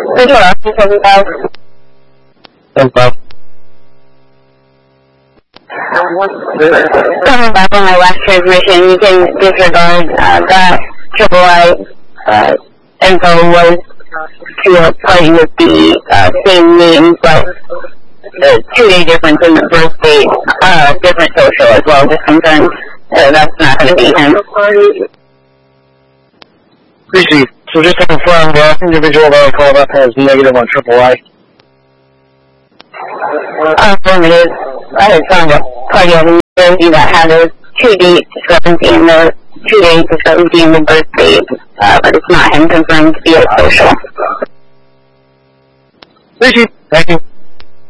Which one? 75? 75. Coming back on my last transmission, you can disregard that AAA info was to a party with the same name, but 2-day difference in the birth date, different social as well, just confirmed that's not going to be him. Receive. So just to confirm, the individual that I called up has negative on AAA. Affirmative. I had found a party on New Jersey that had a 2-date discrepancy in the 2-day discrepancy in the birth date, but it's not him confirmed to be a social. Receive. Thank you.